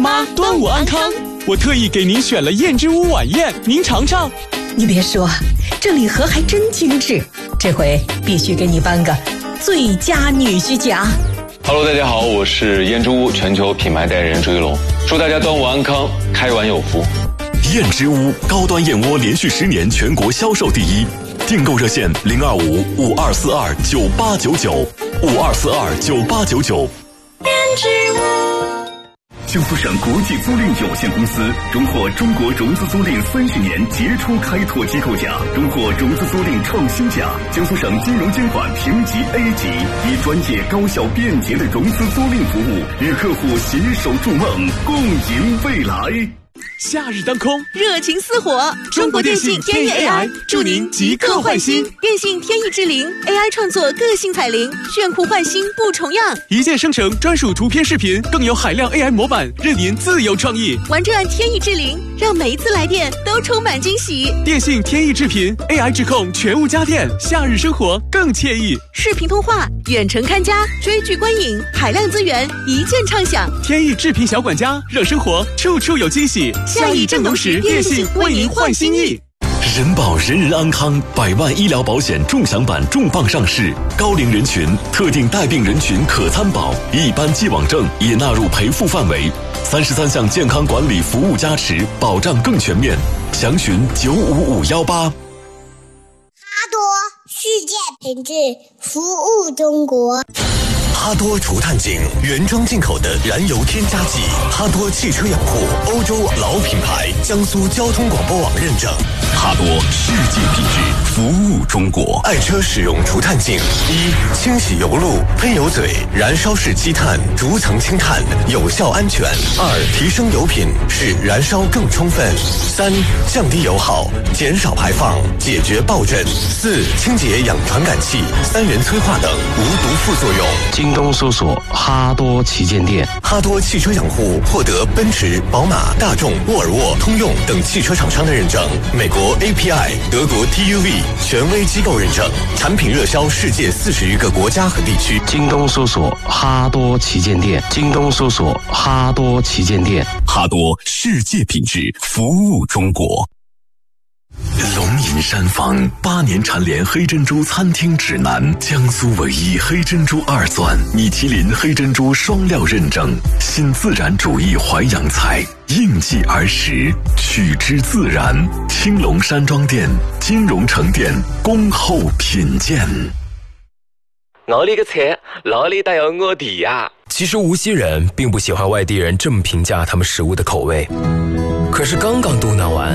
妈，端午安康！我特意给您选了燕之屋晚宴，您尝尝。 你别说，这礼盒还真精致，这回必须给你颁个最佳女婿奖。 Hello， 大家好，我是燕之屋全球品牌代言人朱一龙，祝大家端午安康，开碗有福。 燕之屋高端燕窝连续10年全国销售第一，订购热线025-5242-9899，5242-9899。 燕之屋。 江苏省国际租赁有限公司荣获中国融资租赁30年杰出开拓机构奖，荣获融资租赁创新奖。江苏省金融监管评级 A 级，以专业、高效、便捷的融资租赁服务，与客户携手筑梦，共赢未来。 夏日当空， 热情似火。 中国电信天翼 AI 祝您即刻换新。 电信天翼智灵 AI 创作个性彩铃，炫酷换新不重样， 一键生成专属图片视频，更有海量 AI 模板，任您自由创意。 玩转天翼智灵，让每一次来电都充满惊喜。 电信天翼智频 AI 智控全屋家电，夏日生活更惬意。 视频通话、远程看家、追剧观影，海量资源一键畅享。 天翼智频小管家，让生活处处有惊喜。 夏意正浓时，电信为您换新意。 人保人人安康100万医疗保险重享版重磅上市，高龄人群、特定带病人群可参保，一般既往症也纳入赔付范围，33项健康管理服务加持，保障更全面。详询95518。 哈多世界品质，服务中国。 哈多除碳净原装进口的燃油添加剂，哈多汽车养护欧洲老品牌，江苏交通广播网认证。 哈多世界品质，服务中国。 爱车使用除碳净：1、清洗油路、喷油嘴、燃烧式积碳，逐层清碳，有效安全；2、提升油品，使燃烧更充分；3、降低油耗，减少排放，解决爆震；4、清洁氧传感器、3元催化等无毒副作用。 京东搜索哈多旗舰店。 哈多汽车养护获得奔驰、宝马、大众、沃尔沃、通用等汽车厂商的认证，美国 API、德国 TUV 权威机构认证，产品热销世界40余个国家和地区。 京东搜索哈多旗舰店。京东搜索哈多旗舰店。 哈多世界品质，服务中国。龙吟山房8年蝉联黑珍珠餐厅指南，江苏唯一黑珍珠2钻，米其林黑珍珠双料认证，新自然主义淮扬菜，应季而食，取之自然。青龙山庄店、金融城店恭候品鉴。 我呢个菜哪里带有我的呀？ 其实无锡人并不喜欢外地人这么评价他们食物的口味，可是刚刚嘟囔完